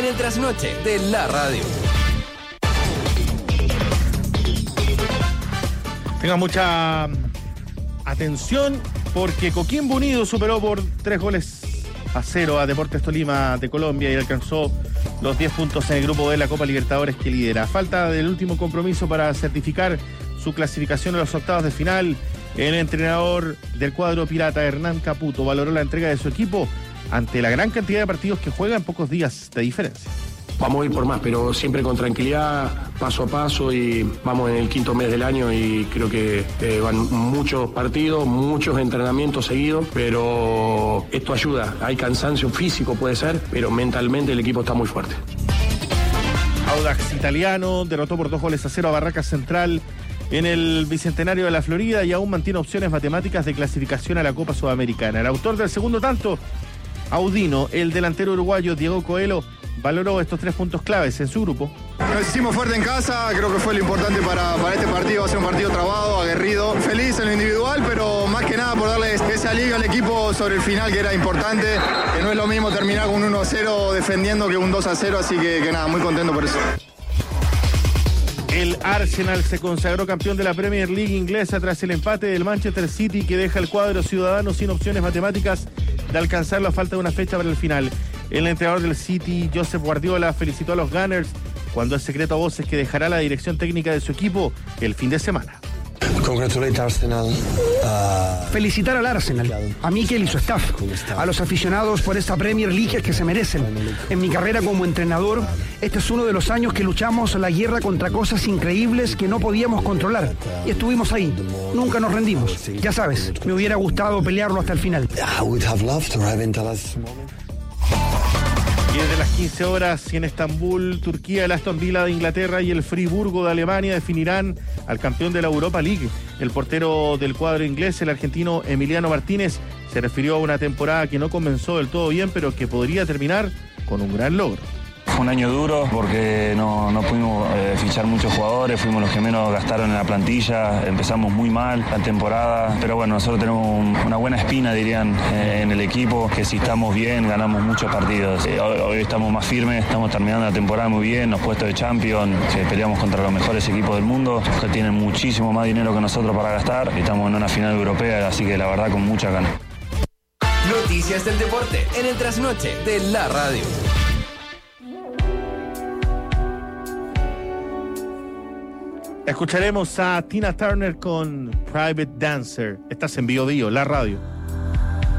en el trasnoche de la radio. Tenga mucha atención porque Coquimbo Unido superó por 3-0 a Deportes Tolima de Colombia y alcanzó los 10 puntos en el grupo de la Copa Libertadores que lidera. A falta del último compromiso para certificar su clasificación a los octavos de final, el entrenador del cuadro pirata, Hernán Caputo, valoró la entrega de su equipo ante la gran cantidad de partidos que juega en pocos días de diferencia. Vamos a ir por más, pero siempre con tranquilidad, paso a paso, y vamos en el quinto mes del año y creo que van muchos partidos, muchos entrenamientos seguidos, pero esto ayuda. Hay cansancio físico, puede ser, pero mentalmente el equipo está muy fuerte. Audax Italiano derrotó por 2-0 a Barracas Central en el Bicentenario de la Florida y aún mantiene opciones matemáticas de clasificación a la Copa Sudamericana. El autor del segundo tanto, Audino, el delantero uruguayo Diego Coelho, valoró estos 3 puntos claves en su grupo. Nos hicimos fuerte en casa, creo que fue lo importante para este partido. Va a ser un partido trabado, aguerrido, feliz en lo individual, pero más que nada por darle ese alivio al equipo sobre el final, que era importante, que no es lo mismo terminar con un 1-0 defendiendo que un 2-0, así que nada, muy contento por eso. El Arsenal se consagró campeón de la Premier League inglesa tras el empate del Manchester City, que deja el cuadro ciudadano sin opciones matemáticas de alcanzarlo a falta de una fecha para el final. El entrenador del City, Josep Guardiola, felicitó a los Gunners cuando es secreto a voces que dejará la dirección técnica de su equipo el fin de semana. Felicitar al Arsenal, a Mikel y su staff, a los aficionados por esta Premier League que se merecen. En mi carrera como entrenador, este es uno de los años que luchamos la guerra contra cosas increíbles que no podíamos controlar. Y estuvimos ahí, nunca nos rendimos. Ya sabes, me hubiera gustado pelearlo hasta el final. Y desde las 15 horas y en Estambul, Turquía, el Aston Villa de Inglaterra y el Friburgo de Alemania definirán al campeón de la Europa League. El portero del cuadro inglés, el argentino Emiliano Martínez, se refirió a una temporada que no comenzó del todo bien, pero que podría terminar con un gran logro. Fue un año duro porque no pudimos fichar muchos jugadores, fuimos los que menos gastaron en la plantilla, empezamos muy mal la temporada, pero bueno, nosotros tenemos una buena espina, dirían, en el equipo, que si estamos bien ganamos muchos partidos. Hoy estamos más firmes, estamos terminando la temporada muy bien, los puestos de Champions, peleamos contra los mejores equipos del mundo, que tienen muchísimo más dinero que nosotros para gastar, estamos en una final europea, así que la verdad con muchas ganas. Noticias del deporte en el trasnoche de la radio. Escucharemos a Tina Turner con Private Dancer. Estás en Bio Bio, la radio.